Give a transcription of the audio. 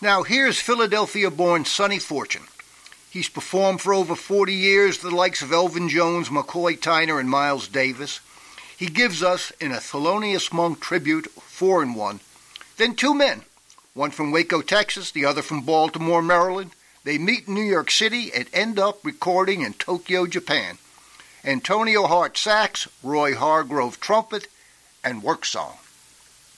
Now here's Philadelphia-born Sonny Fortune. He's performed for over 40 years the likes of Elvin Jones, McCoy Tyner, and Miles Davis. He gives us, in a Thelonious Monk tribute, 4-in-1. Then two men, one from Waco, Texas, the other from Baltimore, Maryland. They meet in New York City and end up recording in Tokyo, Japan. Antonio Hart sax, Roy Hargrove trumpet, and work song.